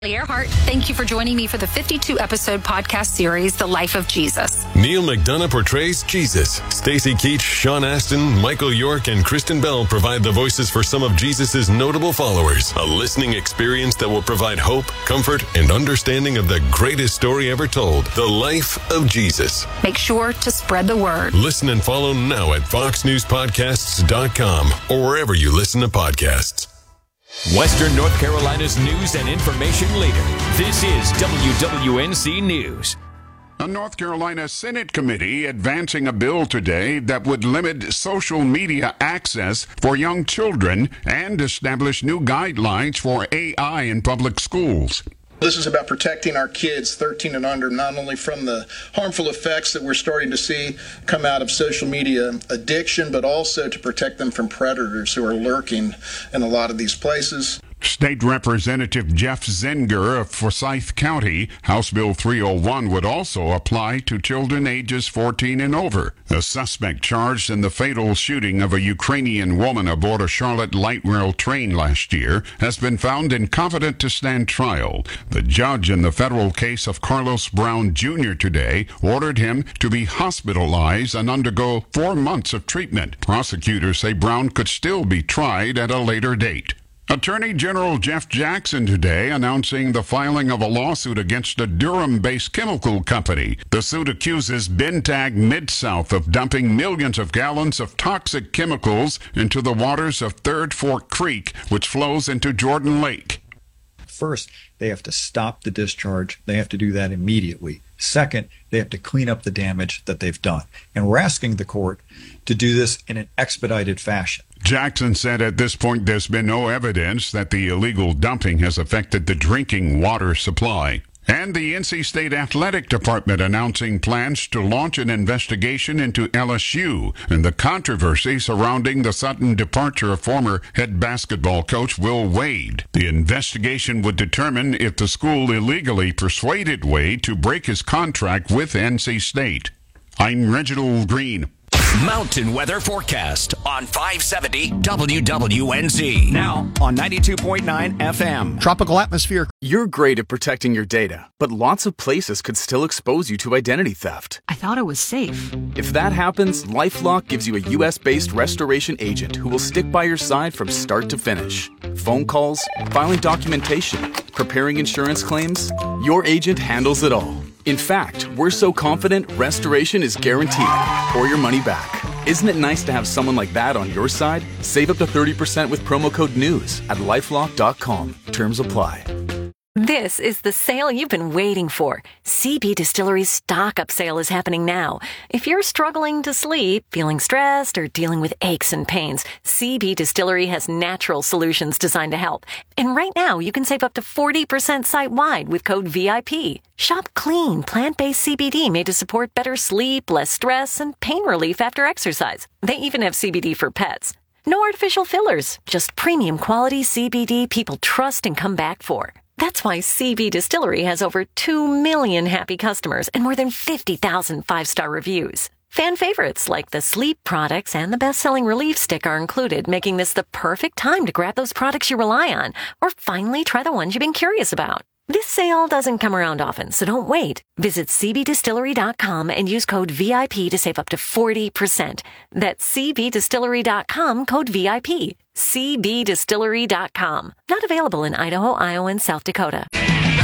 Earhart, thank you for joining me for the 52-episode podcast series, The Life of Jesus. Neil McDonough portrays Jesus. Stacey Keach, Sean Astin, Michael York, and Kristen Bell provide the voices for some of Jesus' notable followers. A listening experience that will provide hope, comfort, and understanding of the greatest story ever told, The Life of Jesus. Make sure to spread the word. Listen and follow now at foxnewspodcasts.com or wherever you listen to podcasts. Western North Carolina's news and information leader. This is WWNC News. A North Carolina Senate committee advancing a bill today that would limit social media access for young children and establish new guidelines for AI in public schools. This is about protecting our kids 13 and under, not only from the harmful effects that we're starting to see come out of social media addiction, but also to protect them from predators who are lurking in a lot of these places. State Representative Jeff Zenger of Forsyth County, House Bill 301 would also apply to children ages 14 and over. A suspect charged in the fatal shooting of a Ukrainian woman aboard a Charlotte light rail train last year has been found incompetent to stand trial. The judge in the federal case of Carlos Brown Jr. today ordered him to be hospitalized and undergo 4 months of treatment. Prosecutors say Brown could still be tried at a later date. Attorney General Jeff Jackson today announcing the filing of a lawsuit against a Durham-based chemical company. The suit accuses Bentag Mid-South of dumping millions of gallons of toxic chemicals into the waters of Third Fork Creek, which flows into Jordan Lake. First, they have to stop the discharge. They have to do that immediately. Second, they have to clean up the damage that they've done. And we're asking the court to do this in an expedited fashion. Jackson said at this point there's been no evidence that the illegal dumping has affected the drinking water supply. And the NC State Athletic Department announcing plans to launch an investigation into LSU and the controversy surrounding the sudden departure of former head basketball coach Will Wade. The investigation would determine if the school illegally persuaded Wade to break his contract with NC State. I'm Reginald Green. Mountain weather forecast on 570 WWNZ. Now on 92.9 FM. Tropical atmosphere. You're great at protecting your data, but lots of places could still expose you to identity theft. I thought it was safe. If that happens, LifeLock gives you a U.S.-based restoration agent who will stick by your side from start to finish. Phone calls, filing documentation, preparing insurance claims. Your agent handles it all. In fact, we're so confident restoration is guaranteed or your money back. Isn't it nice to have someone like that on your side? Save up to 30% with promo code NEWS at LifeLock.com. Terms apply. This is the sale you've been waiting for. CB Distillery's stock-up sale is happening now. If you're struggling to sleep, feeling stressed, or dealing with aches and pains, CB Distillery has natural solutions designed to help. And right now, you can save up to 40% site-wide with code VIP. Shop clean, plant-based CBD made to support better sleep, less stress, and pain relief after exercise. They even have CBD for pets. No artificial fillers, just premium quality CBD people trust and come back for. That's why CB Distillery has over 2 million happy customers and more than 50,000 five-star reviews. Fan favorites like the sleep products and the best-selling relief stick are included, making this the perfect time to grab those products you rely on or finally try the ones you've been curious about. This sale doesn't come around often, so don't wait. Visit cbdistillery.com and use code VIP to save up to 40%. That's cbdistillery.com, code VIP. cbdistillery.com. Not available in Idaho, Iowa, and South Dakota.